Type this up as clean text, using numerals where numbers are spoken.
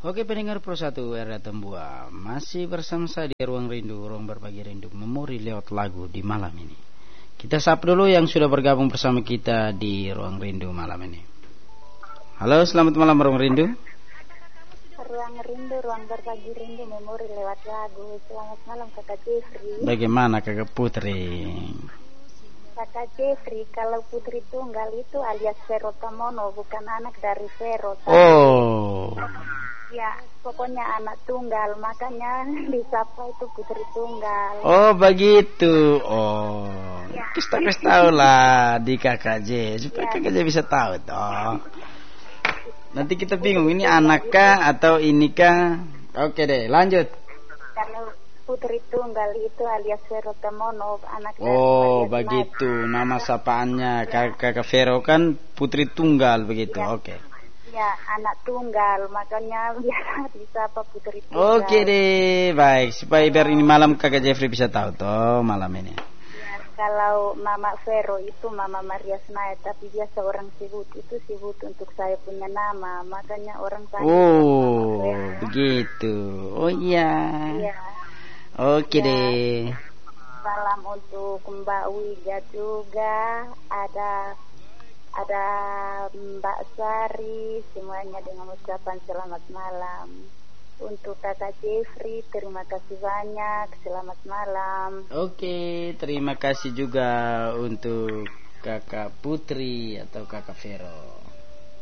Oke pendengar Pro 1 RA Tembua, masih bersama saya di Ruang Rindu, ruang berbagi rindu memori lewat lagu di malam ini. Kita sapa dulu yang sudah bergabung bersama kita di Ruang Rindu malam ini. Halo, selamat malam Ruang Rindu. Ruang Rindu, ruang berbagi rindu memori lewat lagu. Selamat malam Kakak Jeffrey. Bagaimana Kakak Putri? Kakak Jeffrey, kalau Putri Tunggal itu alias Vero Tamono, bukan anak dari Vero. Oh. Ya, pokoknya anak tunggal, makanya disapa itu Putri Tunggal. Oh begitu. Oh, ya. Kita kasih tahu lah di KKJ supaya KKJ bisa tahu toh. Nanti kita bingung ini anakkah atau inikah. Oke deh, lanjut. Kalau Putri Tunggal itu alias Vero Tamono, anak dari begitu. Nama sapaannya Kakak Vero kan Putri Tunggal begitu. Ya. Oke. Ya, anak tunggal, makanya biasa disapa Putri Tunggal. Oke deh, baik. Supaya biar ini malam Kakak Jeffrey bisa tahu toh malam ini. Ya, kalau Mama Vero itu Mama Maria Snaya, tapi biasa orang sebut itu sebut untuk saya punya nama, makanya orang panggil. Oh, begitu. Oh iya. Iya. Oke ya. deh. Salam untuk Mbak Wija juga, ada Mbak Sari, semuanya dengan ucapan selamat malam. Untuk Kakak Jeffrey, terima kasih banyak, selamat malam. Oke, terima kasih juga untuk Kakak Putri atau Kakak Vero.